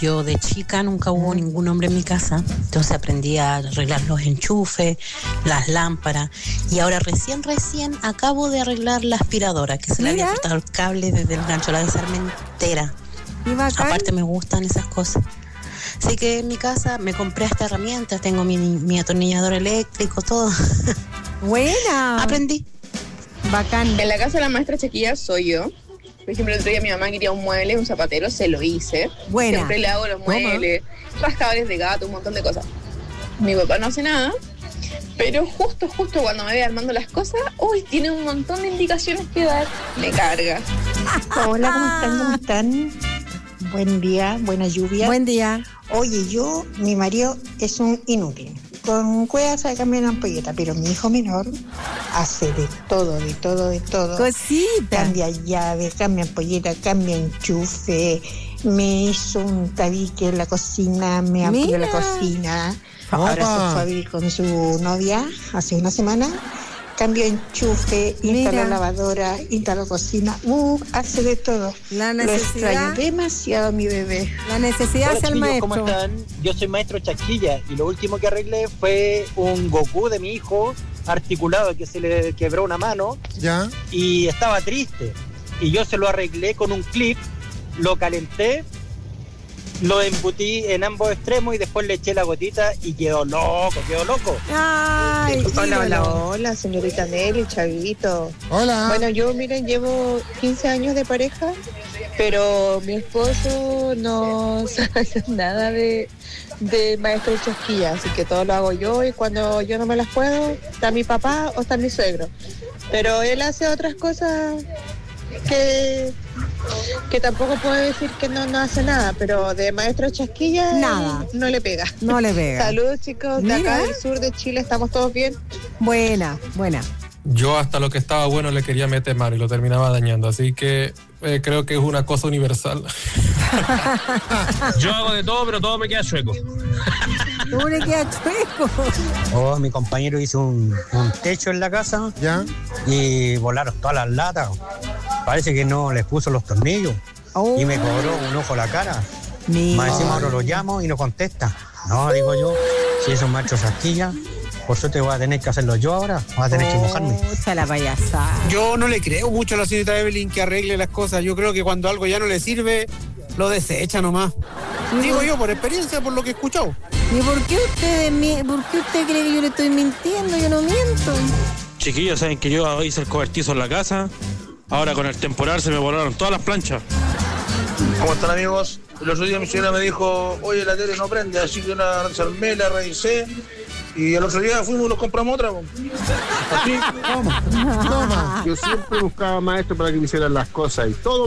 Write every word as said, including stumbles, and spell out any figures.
Yo de chica nunca hubo ningún hombre en mi casa, entonces aprendí a arreglar los enchufes, las lámparas, y ahora recién, recién acabo de arreglar la aspiradora, que se le había cortado el cable desde el gancho, la desarmé entera. Aparte me gustan esas cosas. Así que en mi casa me compré esta herramienta, tengo mi, mi atornillador eléctrico, todo. Buena. Aprendí. Bacán. En la casa de la maestra Chiquilla soy yo. Por ejemplo, el otro día mi mamá quería un mueble, un zapatero, se lo hice. Buena. Siempre le hago los muebles, rascadores de gato, un montón de cosas. Mi papá no hace nada, pero justo, justo cuando me ve armando las cosas, uy, tiene un montón de indicaciones que dar. Me carga. Hola, ¿cómo están? ¿Cómo están? Buen día, buena lluvia. Buen día. Oye, yo, mi marido es un inútil. Con cuevas sabe cambiar una ampolleta, pero mi hijo menor hace de todo, de todo, de todo. Cosita. Cambia llave, cambia ampolleta, cambia enchufe. Me hizo un tabique en la cocina, me amplió la cocina. Ahora se fue a vivir con su novia hace una semana. Cambió enchufe, instaló Mira. lavadora, instaló cocina. Uh, hace de todo. La Lo necesidad. extraño demasiado a mi bebé. La necesidad es el maestro. ¿Cómo están? Yo soy maestro Chasquilla y lo último que arreglé fue un Goku de mi hijo articulado que se le quebró una mano. ¿Ya? Y estaba triste. Y yo se lo arreglé con un clip, lo calenté, lo embutí en ambos extremos y después le eché la gotita y quedó loco, quedó loco. Ay, Hola, hola, ídolo. hola, señorita Nelly, Chavito. Hola. Bueno, yo, miren, llevo quince años de pareja, pero mi esposo no sabe hacer nada de, de maestro de chasquilla, así que todo lo hago yo y cuando yo no me las puedo, está mi papá o está mi suegro. Pero él hace otras cosas que, que tampoco puedo decir que no, no hace nada, pero de maestro de chasquilla Nada. no le pega. No le pega. Saludos, chicos, de Mira. acá del sur de Chile, ¿estamos todos bien? Buena, buena. Yo hasta lo que estaba bueno le quería meter mano y lo terminaba dañando, así que eh, creo que es una cosa universal. Yo hago de todo, pero todo me queda chueco. ¿Cómo le queda chueco? Oh, mi compañero hizo un, un techo en la casa. ¿Ya? Y volaron todas las latas. Parece que no les puso los tornillos. Oh. Y me cobró un ojo la cara. Mira. Más encima ahora lo llamo y no contesta. No, digo yo, si es un macho chasquilla, por suerte voy a tener que hacerlo yo ahora. Voy a tener que mojarme. Mucha la payasada. Yo no le creo mucho a la señorita Evelyn que arregle las cosas. Yo creo que cuando algo ya no le sirve, lo desecha nomás. Digo yo, por experiencia, por lo que he escuchado. ¿Y por qué usted, mi- por qué usted cree que yo le estoy mintiendo? Yo no miento. Chiquillos, saben que yo hice el cobertizo en la casa. Ahora con el temporal se me volaron todas las planchas. ¿Cómo están, amigos? El otro día mi señora me dijo, oye, la tele no prende, así que la desarmé, la revisé. Y el otro día fuimos y nos compramos otra. po. Así, Toma. Yo siempre buscaba maestros para que me hicieran las cosas y todo